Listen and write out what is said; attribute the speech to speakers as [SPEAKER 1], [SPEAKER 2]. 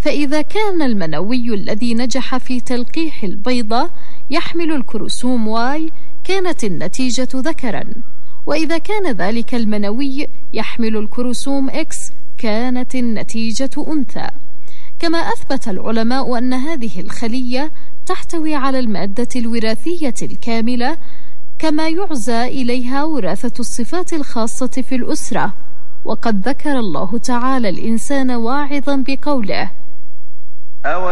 [SPEAKER 1] فإذا كان المنوي الذي نجح في تلقيح البيضة يحمل الكروموسوم Y كانت النتيجة ذكرا، وإذا كان ذلك المنوي يحمل الكروموسوم X كانت النتيجة أنثى. كما أثبت العلماء أن هذه الخلية تحتوي على المادة الوراثية الكاملة، كما يعزى إليها وراثة الصفات الخاصة في الأسرة. وقد ذكر الله تعالى الإنسان واعظا بقوله: